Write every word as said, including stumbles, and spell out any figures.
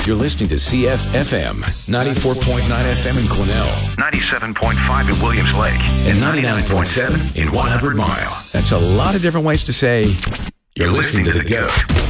You're listening to C F F M, ninety-four point nine F M in Quesnel, ninety-seven point five in Williams Lake, and ninety-nine point seven in one hundred Mile. That's a lot of different ways to say you're listening to The Goat.